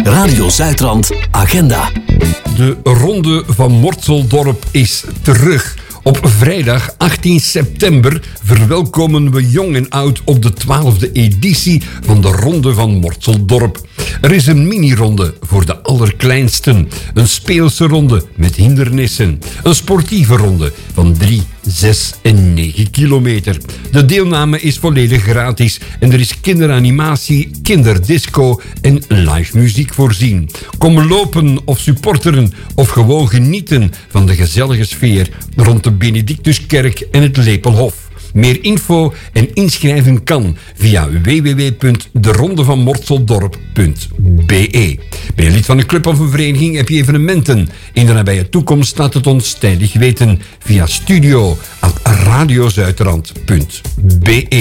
Radio Zuidrand Agenda. De Ronde van Mortseldorp is terug. Op vrijdag 18 september verwelkomen we jong en oud op de 12e editie van de Ronde van Mortseldorp. Er is een mini-ronde voor de allerkleinsten, een speelse ronde met hindernissen, een sportieve ronde van 3, 6 en 9 kilometer. De deelname is volledig gratis en er is kinderanimatie, kinderdisco en live muziek voorzien. Kom lopen of supporteren of gewoon genieten van de gezellige sfeer rond de Benedictuskerk en het Lepelhof. Meer info en inschrijven kan via www.derondevanmortseldorp.be. Ben je lid van een club of een vereniging, heb je evenementen in de nabije toekomst, laat het ons tijdig weten via studio@radiozuidrand.be.